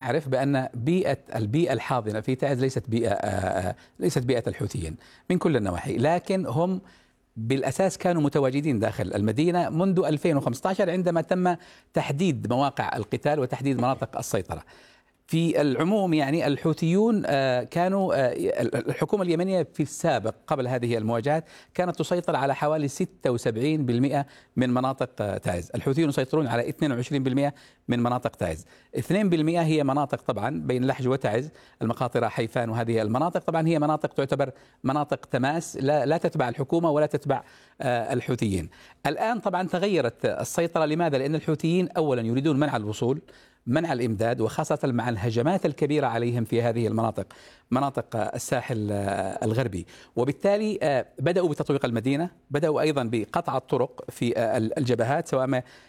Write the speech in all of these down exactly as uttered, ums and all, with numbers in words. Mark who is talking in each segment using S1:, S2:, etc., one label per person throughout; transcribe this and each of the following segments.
S1: نعرف بأن بيئة البيئة الحاضنة في تعز ليست بيئة ليست بيئة الحوثيين من كل النواحي، لكن هم بالأساس كانوا متواجدين داخل المدينة منذ ألفين وخمسة عشر عندما تم تحديد مواقع القتال وتحديد مناطق السيطرة. في العموم يعني الحوثيون كانوا الحكومة اليمنية في السابق قبل هذه المواجهات كانت تسيطر على حوالي ستة وسبعين بالمئة من مناطق تعز، الحوثيون يسيطرون على اثنين وعشرين بالمئة من مناطق تعز، اثنين بالمئة هي مناطق طبعا بين لحج وتعز، المقاطرة، حيفان، وهذه المناطق طبعا هي مناطق تعتبر مناطق تماس لا, لا تتبع الحكومة ولا تتبع الحوثيين. الآن طبعا تغيرت السيطرة، لماذا؟ لأن الحوثيين أولا يريدون منع الوصول، منع الإمداد، وخاصة مع الهجمات الكبيرة عليهم في هذه المناطق، مناطق الساحل الغربي، وبالتالي بدأوا بتطويق المدينة، بدأوا أيضا بقطع الطرق في الجبهات سواء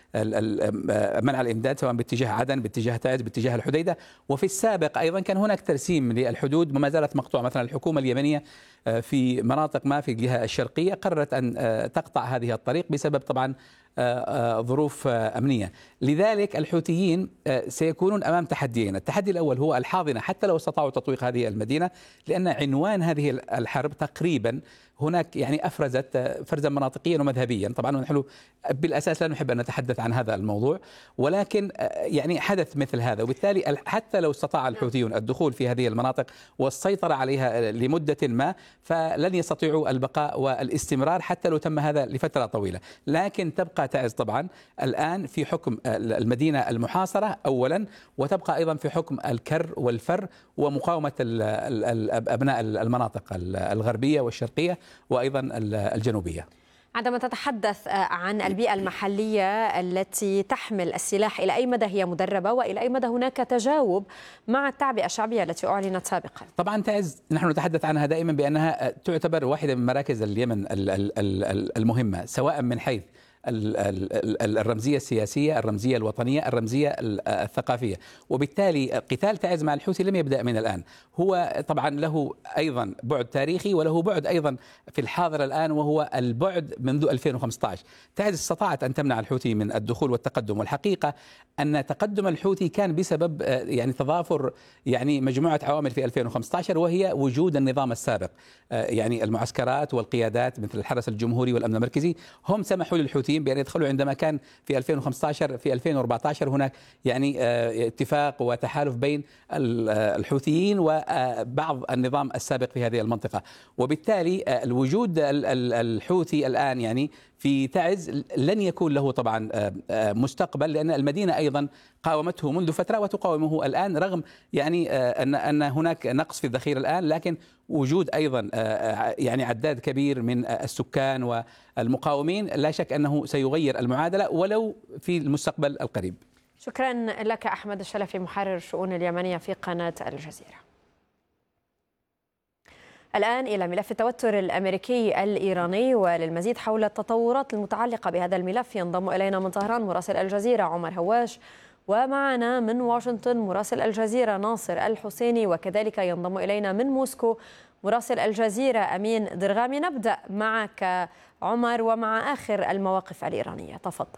S1: منع الإمداد سواء باتجاه عدن، باتجاه تعز، باتجاه الحديدة، وفي السابق أيضا كان هناك ترسيم للحدود وما زالت مقطوعة. مثلا الحكومة اليمنية في مناطق ما في الجهة الشرقية قررت أن تقطع هذه الطريق بسبب طبعا ظروف أمنية، لذلك الحوثيين سيكونون أمام تحديين. التحدي الأول هو الحاضنة حتى لو استطاعوا تطويق هذه المدينة، لأن عنوان هذه الحرب تقريبا هناك يعني أفرزت فرزا مناطقيا ومذهبيا، طبعا نحن بالأساس لا نحب أن نتحدث عن هذا الموضوع، ولكن يعني حدث مثل هذا، وبالتالي حتى لو استطاع الحوثيون الدخول في هذه المناطق والسيطرة عليها لمدة ما فلن يستطيعوا البقاء والاستمرار حتى لو تم هذا لفترة طويلة. لكن تبقى تعز طبعا الآن في حكم المدينة المحاصرة أولا، وتبقى أيضا في حكم الكر والفر ومقاومة أبناء المناطق الغربية والشرقية وأيضا الجنوبية.
S2: عندما تتحدث عن البيئة المحلية التي تحمل السلاح، إلى أي مدى هي مدربة وإلى أي مدى هناك تجاوب مع التعبئة الشعبية التي أعلنت سابقا؟
S1: طبعا تعز نحن نتحدث عنها دائما بأنها تعتبر واحدة من مراكز اليمن المهمة، سواء من حيث الرمزية السياسية، الرمزية الوطنية، الرمزية الثقافية، وبالتالي قتال تعز مع الحوثي لم يبدأ من الآن، هو طبعا له أيضا بعد تاريخي وله بعد أيضا في الحاضر الآن، وهو البعد منذ ألفين وخمسة عشر. تعز استطاعت أن تمنع الحوثي من الدخول والتقدم، والحقيقة أن تقدم الحوثي كان بسبب يعني تضافر يعني مجموعة عوامل في ألفين وخمسة عشر، وهي وجود النظام السابق، يعني المعسكرات والقيادات مثل الحرس الجمهوري والأمن المركزي هم سمحوا للحوثي بأن يدخلوا عندما كان في ألفين وخمسة عشر في ألفين وأربعة عشر هناك يعني اتفاق وتحالف بين الحوثيين وبعض النظام السابق في هذه المنطقة، وبالتالي الوجود الحوثي الآن يعني في تعز لن يكون له طبعا مستقبل، لأن المدينة أيضا قاومته منذ فترة وتقاومه الآن، رغم يعني أن أن هناك نقص في الذخيرة الآن، لكن وجود أيضا يعني عداد كبير من السكان والمقاومين لا شك أنه سيغير المعادلة ولو في المستقبل القريب.
S2: شكرا لك أحمد الشلفي، محرر الشؤون اليمنية في قناة الجزيرة. الآن إلى ملف التوتر الأمريكي الإيراني، وللمزيد حول التطورات المتعلقة بهذا الملف ينضم إلينا من طهران مراسل الجزيرة عمر هواش، ومعنا من واشنطن مراسل الجزيرة ناصر الحسيني، وكذلك ينضم إلينا من موسكو مراسل الجزيرة أمين درغامي. نبدأ معك عمر ومع آخر المواقف الإيرانية، تفضل.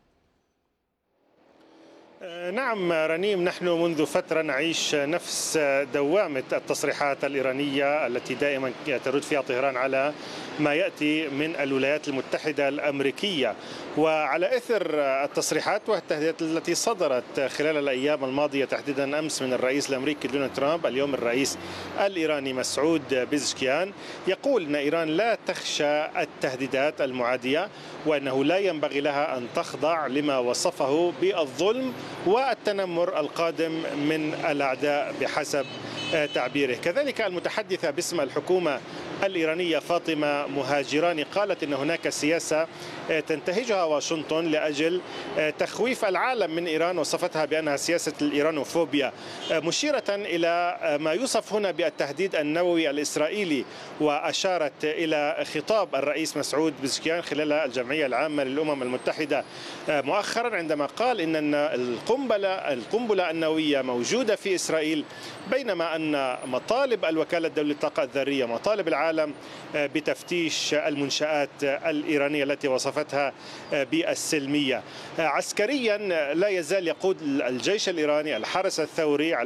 S3: نعم رنيم، نحن منذ فترة نعيش نفس دوامة التصريحات الإيرانية التي دائما ترد فيها طهران على ما يأتي من الولايات المتحدة الأمريكية، وعلى إثر التصريحات والتهديدات التي صدرت خلال الأيام الماضية تحديدا أمس من الرئيس الأمريكي دونالد ترامب، اليوم الرئيس الإيراني مسعود بيزشكيان يقول أن إيران لا تخشى التهديدات المعادية، وأنه لا ينبغي لها أن تخضع لما وصفه بالظلم والتنمر القادم من الأعداء بحسب تعبيره. كذلك المتحدثة باسم الحكومة الإيرانية فاطمة مهاجراني قالت إن هناك سياسة تنتهجها واشنطن لأجل تخويف العالم من إيران، وصفتها بأنها سياسة الإيرانوفوبيا، مشيرة إلى ما يوصف هنا بالتهديد النووي الإسرائيلي، وأشارت إلى خطاب الرئيس مسعود بيزشكيان خلال الجمعية العامة للأمم المتحدة مؤخرا عندما قال إن القنبلة القنبلة النووية موجودة في إسرائيل، بينما أن مطالب الوكالة الدولية للطاقة الذرية، مطالب العالم بتفتيش المنشآت الإيرانية التي وصفتها بالسلمية. عسكريا لا يزال يقود الجيش الإيراني الحرس الثوري